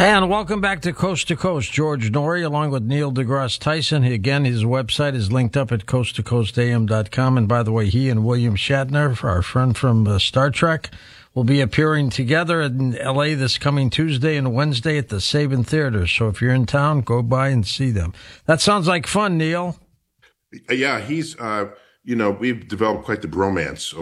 And welcome back to Coast. George Norrie, along with Neil deGrasse Tyson. Again, his website is linked up at coasttocoastam.com. And by the way, he and William Shatner, our friend from Star Trek, will be appearing together in L.A. this coming Tuesday and Wednesday at the Saban Theater. So if you're in town, go by and see them. That sounds like fun, Neil. Yeah, he's, we've developed quite the bromance